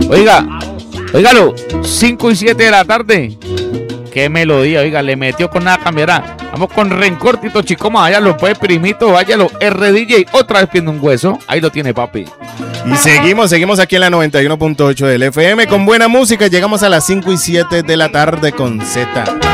Óigalo, 5 y 7 de la tarde. Qué melodía, oiga, le metió con nada cambiará. Vamos con Rencor, Tito Chicoma, vaya lo puede, primito, váyalo, RDJ, otra vez pidiendo un hueso. Ahí lo tiene, papi. Y seguimos aquí en la 91.8 del FM con buena música. Llegamos a las 5 y 7 de la tarde con Z.